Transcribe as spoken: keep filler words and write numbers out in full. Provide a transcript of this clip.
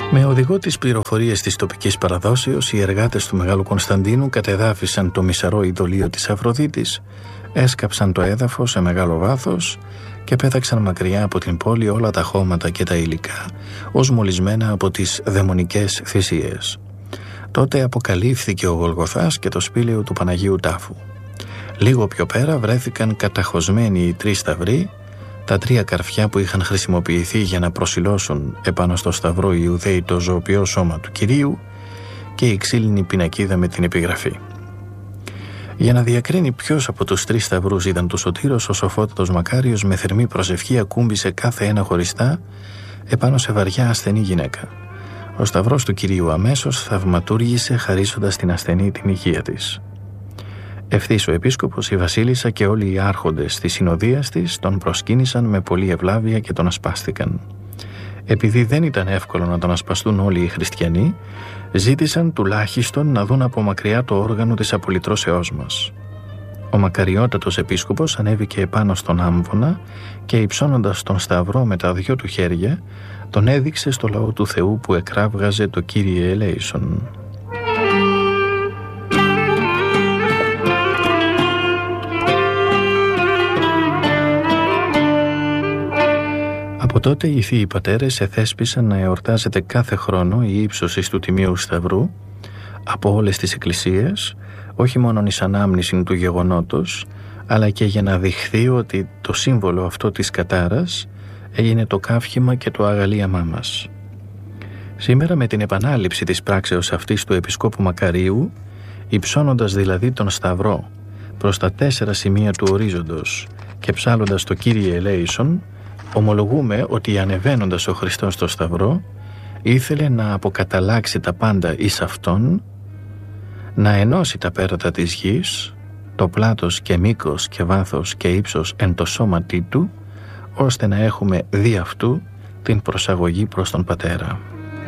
Με οδηγό τις πληροφορίες της τοπικής παραδόσεως, οι εργάτες του Μεγάλου Κωνσταντίνου κατεδάφισαν το μισαρό ειδωλείο της Αφροδίτης, έσκαψαν το έδαφος σε μεγάλο βάθος και πέταξαν μακριά από την πόλη όλα τα χώματα και τα υλικά, ως μολυσμένα από τις δαιμονικές θυσίες. Τότε αποκαλύφθηκε ο Γολγοθάς και το σπήλαιο του Παναγίου Τάφου. Λίγο πιο πέρα βρέθηκαν καταχωσμένοι οι τρεις σταυροί, τα τρία καρφιά που είχαν χρησιμοποιηθεί για να προσιλώσουν επάνω στο σταυρό οι Ιουδαίοι το ζωοποιό σώμα του Κυρίου και η ξύλινη πινακίδα με την επιγραφή. Για να διακρίνει ποιος από τους τρεις σταυρούς ήταν του Σωτήρος, ο σοφότατος Μακάριος με θερμή προσευχή ακούμπησε κάθε ένα χωριστά επάνω σε βαριά ασθενή γυναίκα. Ο σταυρός του Κυρίου αμέσως θαυματούργησε, χαρίσοντας την ασθενή την υγεία της. Ευθύς ο επίσκοπος, η βασίλισσα και όλοι οι άρχοντες της συνοδείας της τον προσκύνησαν με πολλή ευλάβεια και τον ασπάστηκαν. Επειδή δεν ήταν εύκολο να τον ασπαστούν όλοι οι χριστιανοί, ζήτησαν τουλάχιστον να δουν από μακριά το όργανο της απολυτρώσεώς μας. Ο μακαριότατος επίσκοπος ανέβηκε επάνω στον άμβονα και υψώνοντας τον σταυρό με τα δυο του χέρια, τον έδειξε στο λαό του Θεού που εκράβγαζε το Κύριε ελέησον. Από τότε οι θείοι πατέρες εθέσπισαν να εορτάζεται κάθε χρόνο η ύψωση του Τιμίου Σταυρού από όλες τις εκκλησίες, όχι μόνο εις ανάμνηση του γεγονότος, αλλά και για να δειχθεί ότι το σύμβολο αυτό της κατάρας έγινε το καύχημα και το αγαλίαμά μας. Σήμερα, με την επανάληψη της πράξεως αυτής του Επισκόπου Μακαρίου, υψώνοντας δηλαδή τον Σταυρό προς τα τέσσερα σημεία του ορίζοντος και ψάλλοντας το Κύριε ελέησον, ομολογούμε ότι ανεβαίνοντας ο Χριστός στο Σταυρό ήθελε να αποκαταλλάξει τα πάντα εις Αυτόν, να ενώσει τα πέρατα της γης, το πλάτος και μήκος και βάθος και ύψος εν το σώματί Του, ώστε να έχουμε δι' αυτού την προσαγωγή προς τον Πατέρα.